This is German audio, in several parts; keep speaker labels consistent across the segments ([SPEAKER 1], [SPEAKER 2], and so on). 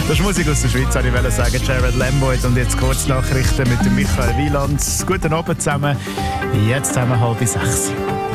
[SPEAKER 1] Das ist Musik aus der Schweiz, wollte ich sagen. Jared Lamboyd und jetzt Kurznachrichten mit dem Michael Wieland. Guten Abend zusammen. Jetzt haben wir 5:30.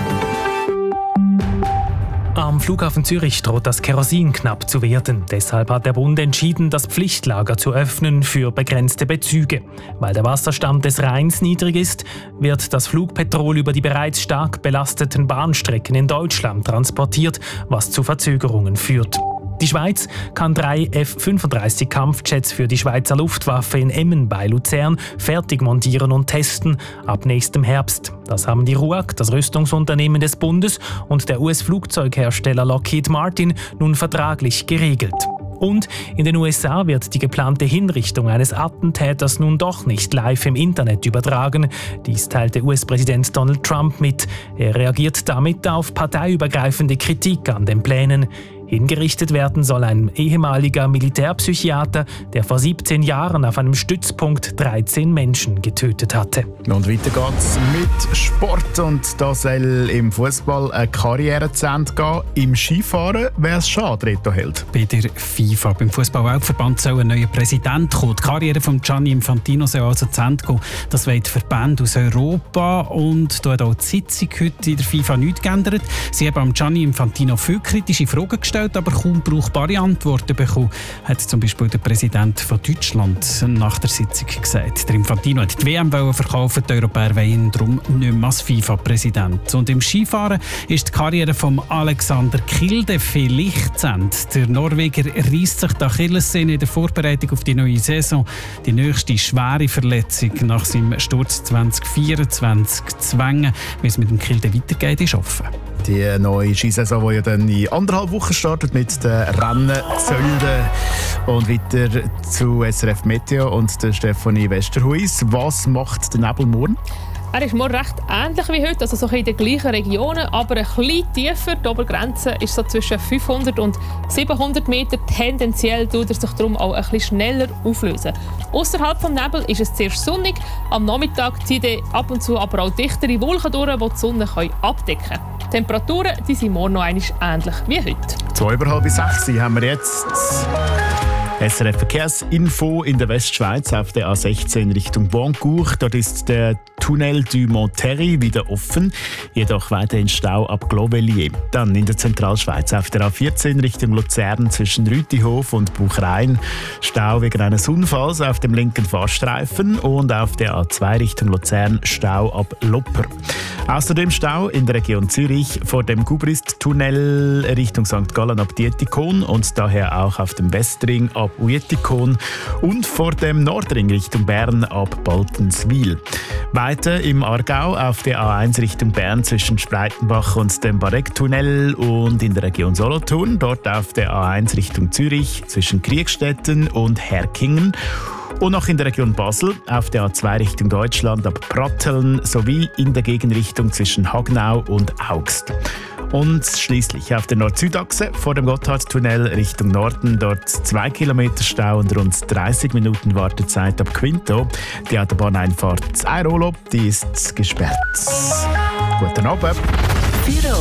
[SPEAKER 2] Am Flughafen Zürich droht das Kerosin knapp zu werden. Deshalb hat der Bund entschieden, das Pflichtlager zu öffnen für begrenzte Bezüge. Weil der Wasserstand des Rheins niedrig ist, wird das Flugpetrol über die bereits stark belasteten Bahnstrecken in Deutschland transportiert, was zu Verzögerungen führt. Die Schweiz kann 3 F-35 Kampfjets für die Schweizer Luftwaffe in Emmen bei Luzern fertig montieren und testen ab nächstem Herbst. Das haben die RUAG, das Rüstungsunternehmen des Bundes, und der US-Flugzeughersteller Lockheed Martin nun vertraglich geregelt. Und in den USA wird die geplante Hinrichtung eines Attentäters nun doch nicht live im Internet übertragen. Dies teilte US-Präsident Donald Trump mit. Er reagiert damit auf parteiübergreifende Kritik an den Plänen. Hingerichtet werden soll ein ehemaliger Militärpsychiater, der vor 17 Jahren auf einem Stützpunkt 13 Menschen getötet hatte.
[SPEAKER 1] Und weiter geht's mit Sport. Und da soll im Fußball eine Karriere zu Ende gehen. Im Skifahren wäre es schade, Reto Held.
[SPEAKER 3] Bei der FIFA, beim Fußball-Weltverband, soll ein neuer Präsident kommen. Die Karriere von Gianni Infantino soll also zu Ende gehen. Das wollen die Verbände aus Europa. Und da hat auch die Sitzung heute in der FIFA nichts geändert. Sie haben Gianni Infantino viele kritische Fragen gestellt, aber kaum brauchbare Antworten bekommen, hat zum Beispiel der Präsident von Deutschland nach der Sitzung gesagt. Der Infantino hat die WM verkaufen, die Europäer wollen ihn darum nicht mehr als FIFA-Präsident. Und im Skifahren ist die Karriere von Alexander Kilde vielleicht zu Ende. Der Norweger reisst sich die Achillessehne in der Vorbereitung auf die neue Saison. Die nächste schwere Verletzung nach seinem Sturz 2024 zu zwängen. Wie es mit dem Kilde weitergeht, ist offen.
[SPEAKER 1] Die neue Skisaison, die ja dann in 1,5 Wochen startet mit den Rennen Zölden. Und weiter zu SRF Meteo und der Stefanie Westerhuis. Was macht der Nebel morgen?
[SPEAKER 4] Er ist morgen recht ähnlich wie heute, also so in den gleichen Regionen, aber ein bisschen tiefer. Die Obergrenze ist so zwischen 500 und 700 Meter. Tendenziell tut er sich darum auch ein bisschen schneller auflösen. Außerhalb des Nebels ist es zuerst sonnig. Am Nachmittag ziehen ab und zu aber auch dichtere Wolken durch, die die Sonne abdecken können. Die Temperaturen die sind morgen noch einmal ähnlich wie heute.
[SPEAKER 1] 5:30 haben wir jetzt. SRF Verkehrsinfo in der Westschweiz auf der A16 Richtung Boncourt. Dort ist der Tunnel du Monterrey wieder offen, jedoch weiterhin Stau ab Clovellier. Dann in der Zentralschweiz auf der A14 Richtung Luzern zwischen Rütihof und Buchrein Stau wegen eines Unfalls auf dem linken Fahrstreifen und auf der A2 Richtung Luzern Stau ab Lopper. Außerdem Stau in der Region Zürich vor dem Gubrist-Tunnel Richtung St. Gallen ab Dietikon und daher auch auf dem Westring ab Uetikon und vor dem Nordring Richtung Bern ab Baltenswil. Weiter im Aargau auf der A1 Richtung Bern zwischen Spreitenbach und dem Bareck-Tunnel und in der Region Solothurn, dort auf der A1 Richtung Zürich zwischen Kriegstetten und Herkingen. Und noch in der Region Basel auf der A2 Richtung Deutschland ab Pratteln sowie in der Gegenrichtung zwischen Hagnau und Augst. Und schließlich auf der Nord-Süd-Achse vor dem Gotthardtunnel Richtung Norden, dort 2 Kilometer Stau und rund 30 Minuten Wartezeit ab Quinto. Die Autobahneinfahrt Airolo, die ist gesperrt. Guten Abend.
[SPEAKER 5] Firo